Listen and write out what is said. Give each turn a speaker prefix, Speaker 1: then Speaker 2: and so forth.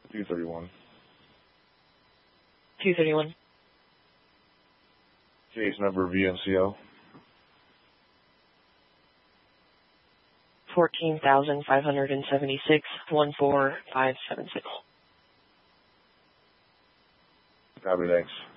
Speaker 1: 231.
Speaker 2: 231.
Speaker 1: Case number VNCO.
Speaker 2: 14,576, 14576.
Speaker 1: Copy, thanks.